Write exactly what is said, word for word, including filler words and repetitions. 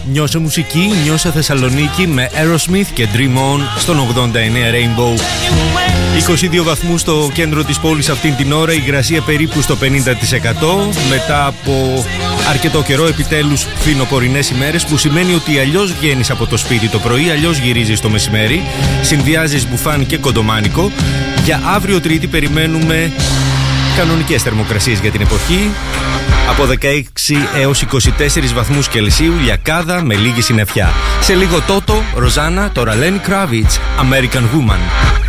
Νιώσε μουσική, νιώσε Θεσσαλονίκη με Aerosmith και Dream On στον ογδόντα εννέα Rainbow. είκοσι δύο βαθμούς στο κέντρο της πόλης αυτήν την ώρα, η υγρασία περίπου στο πενήντα τοις εκατό. Μετά από αρκετό καιρό, επιτέλους φθινοπορεινές ημέρες, που σημαίνει ότι αλλιώς βγαίνεις από το σπίτι το πρωί, αλλιώς γυρίζεις το μεσημέρι, συνδυάζεις μπουφάν και κοντομάνικο. Για αύριο Τρίτη περιμένουμε κανονικές θερμοκρασίες για την εποχή, από δεκαέξι έως είκοσι τέσσερις βαθμούς Κελσίου, λιακάδα με λίγη συννεφιά. Σε λίγο Τότο, Ροζάνα, τώρα Lenny Kravitz, American Woman.